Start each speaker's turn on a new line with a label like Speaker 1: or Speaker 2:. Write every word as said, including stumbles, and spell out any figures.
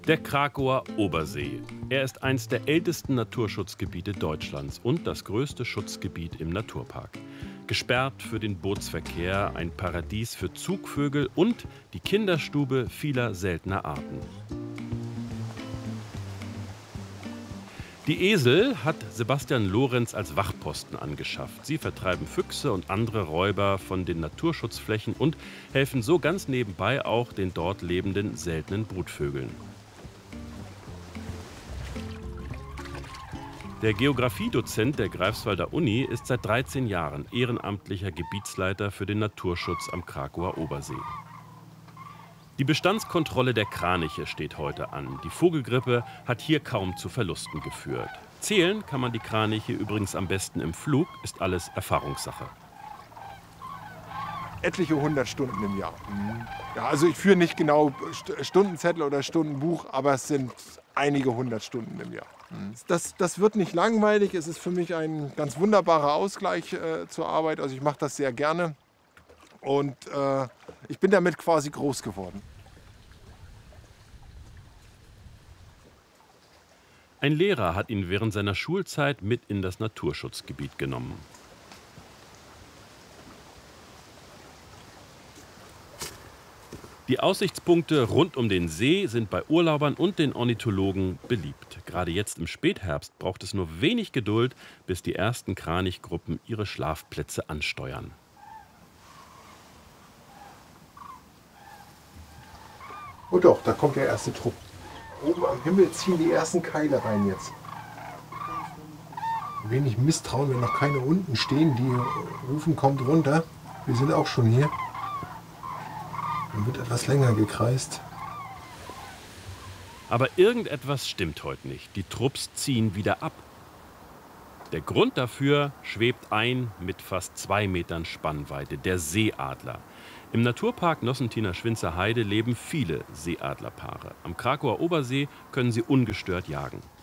Speaker 1: Der Krakower Obersee. Er ist eines der ältesten Naturschutzgebiete Deutschlands und das größte Schutzgebiet im Naturpark. Gesperrt für den Bootsverkehr, ein Paradies für Zugvögel und die Kinderstube vieler seltener Arten. Die Esel hat Sebastian Lorenz als Wachposten angeschafft. Sie vertreiben Füchse und andere Räuber von den Naturschutzflächen und helfen so ganz nebenbei auch den dort lebenden seltenen Brutvögeln. Der Geographiedozent der Greifswalder Uni ist seit dreizehn Jahren ehrenamtlicher Gebietsleiter für den Naturschutz am Krakower Obersee. Die Bestandskontrolle der Kraniche steht heute an. Die Vogelgrippe hat hier kaum zu Verlusten geführt. Zählen kann man die Kraniche übrigens am besten im Flug, ist alles Erfahrungssache.
Speaker 2: Etliche hundert Stunden im Jahr. Ja, also ich führe nicht genau Stundenzettel oder Stundenbuch, aber es sind einige hundert Stunden im Jahr. Das, das wird nicht langweilig. Es ist für mich ein ganz wunderbarer Ausgleich äh, zur Arbeit. Also ich mache das sehr gerne und äh, ich bin damit quasi groß geworden.
Speaker 1: Ein Lehrer hat ihn während seiner Schulzeit mit in das Naturschutzgebiet genommen. Die Aussichtspunkte rund um den See sind bei Urlaubern und den Ornithologen beliebt. Gerade jetzt im Spätherbst braucht es nur wenig Geduld, bis die ersten Kranichgruppen ihre Schlafplätze ansteuern.
Speaker 2: Oh doch, da kommt der erste Trupp. Oben am Himmel ziehen die ersten Keile rein jetzt. Ein wenig Misstrauen, wenn noch keine unten stehen, die rufen, kommt runter. Wir sind auch schon hier. Dann wird etwas länger gekreist.
Speaker 1: Aber irgendetwas stimmt heute nicht. Die Trupps ziehen wieder ab. Der Grund dafür schwebt ein mit fast zwei Metern Spannweite, der Seeadler. Im Naturpark Nossentiner-Schwinzer Heide leben viele Seeadlerpaare. Am Krakower Obersee können sie ungestört jagen.